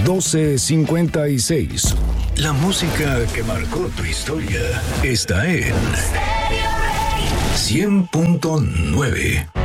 1256. La música que marcó tu historia está en 100.9.